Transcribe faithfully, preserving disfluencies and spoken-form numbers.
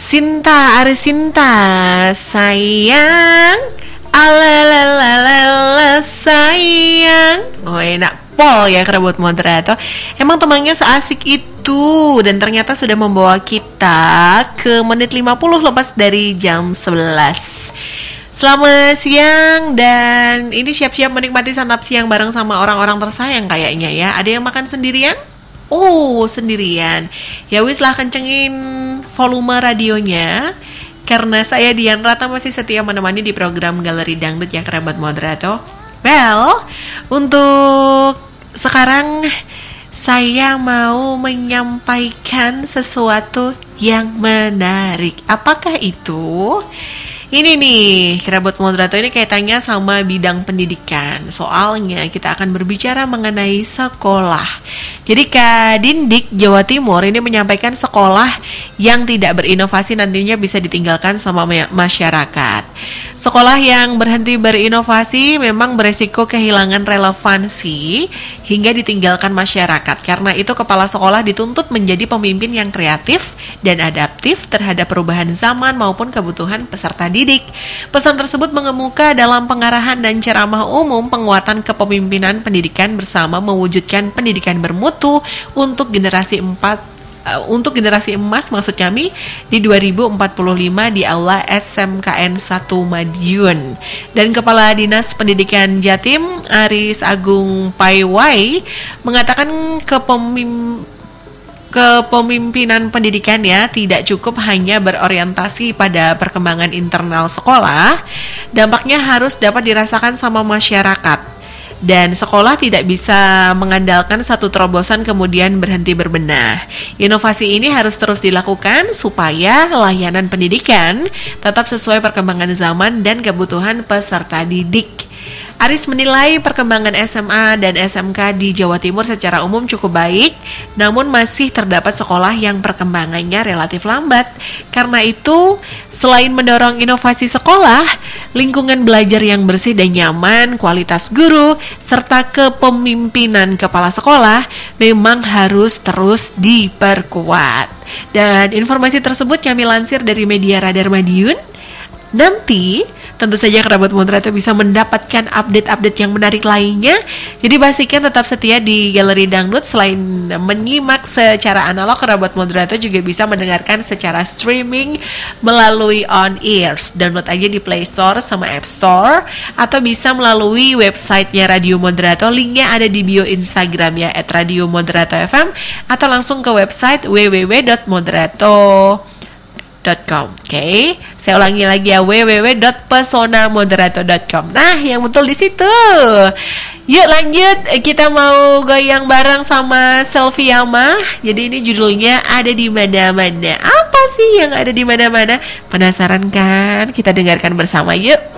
Sinta, Ari Sinta, sayang, alalalala sayang. Oh enak pol ya kerabat moderator. Emang temannya seasik itu dan ternyata sudah membawa kita ke menit lima puluh lepas dari jam sebelas. Selamat siang dan ini siap-siap menikmati santap siang bareng sama orang-orang tersayang kayaknya ya. Ada yang makan sendirian? Oh, sendirian. Ya wis lah kencengin volume radionya karena saya Dian Rata masih setia menemani di program Galeri Dangdut ya kerabat moderator. Well, untuk sekarang saya mau menyampaikan sesuatu yang menarik. Apakah itu? Ini nih, kerabat moderator, ini kaitannya sama bidang pendidikan. Soalnya kita akan berbicara mengenai sekolah. Jadi Kadindik Jawa Timur ini menyampaikan sekolah yang tidak berinovasi nantinya bisa ditinggalkan sama masyarakat. Sekolah yang berhenti berinovasi memang beresiko kehilangan relevansi hingga ditinggalkan masyarakat. Karena itu kepala sekolah dituntut menjadi pemimpin yang kreatif dan adaptif terhadap perubahan zaman maupun kebutuhan peserta didik. Pesan tersebut mengemuka dalam pengarahan dan ceramah umum penguatan kepemimpinan pendidikan bersama mewujudkan pendidikan bermutu untuk generasi empat uh, untuk generasi emas maksud kami di dua ribu empat puluh lima di Aula S M K N satu Madiun. Dan Kepala Dinas Pendidikan Jatim Aris Agung Paiwai mengatakan kepemimpinan Kepemimpinan pendidikan ya tidak cukup hanya berorientasi pada perkembangan internal sekolah, dampaknya harus dapat dirasakan sama masyarakat. Dan sekolah tidak bisa mengandalkan satu terobosan kemudian berhenti berbenah. Inovasi ini harus terus dilakukan supaya layanan pendidikan tetap sesuai perkembangan zaman dan kebutuhan peserta didik. Aris menilai perkembangan S M A dan S M K di Jawa Timur secara umum cukup baik, namun masih terdapat sekolah yang perkembangannya relatif lambat. Karena itu, selain mendorong inovasi sekolah, lingkungan belajar yang bersih dan nyaman, kualitas guru, serta kepemimpinan kepala sekolah memang harus terus diperkuat. Dan informasi tersebut kami lansir dari media Radar Madiun. Nanti tentu saja kerabat moderator bisa mendapatkan update-update yang menarik lainnya. Jadi pastikan tetap setia di Galeri Dangdut. Selain menyimak secara analog, kerabat moderator juga bisa mendengarkan secara streaming melalui on ears. Download aja di Play Store sama App Store, atau bisa melalui websitenya Radio Moderator. Linknya ada di bio Instagramnya at Radio Moderator F M, atau langsung ke website w w w dot moderator dot com. Oke, okay? Saya ulangi lagi ya, w w w dot pesona moderator dot com. Nah, yang betul di situ. Yuk lanjut, kita mau goyang bareng sama Selfie Yama. Jadi ini judulnya Ada di Mana-mana. Apa sih yang ada di mana-mana? Penasaran kan? Kita dengarkan bersama yuk.